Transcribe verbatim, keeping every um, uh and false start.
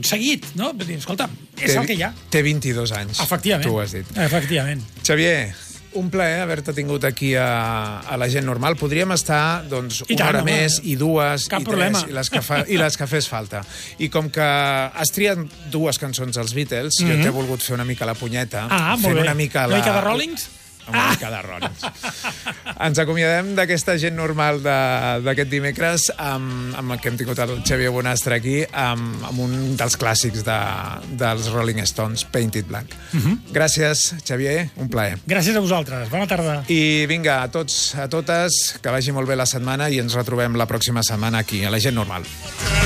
seguit, no? Vull dir, escolta, és el que hi ha. Té vint-i-dos anys. Efectivament. Tu ho has dit. Efectivament. Xavier, un plaer haver-te tingut aquí a, a la Gent Normal. Podríem estar doncs, I una tant, hora home. més, i dues, Cap i problema. tres, i les, que fa, i les que fes falta. I com que has triat dues cançons dels Beatles, mm-hmm. jo t'he volgut fer una mica la punyeta. Ah, molt fent bé. Una mica, la... una mica de Rollings? Una mica de Rollins. Ens acomiadem d'aquesta Gent Normal de- d'aquest dimecres amb, amb el que hem tingut el Xavier Bonastre aquí, amb, amb un dels clàssics de, dels Rolling Stones, Painted Black. Uh-huh. Gràcies, Xavier, un plaer. Gràcies a vosaltres. Bona tarda. I vinga, a tots, a totes, que vagi molt bé la setmana i ens retrobem la pròxima setmana aquí, a la Gent Normal.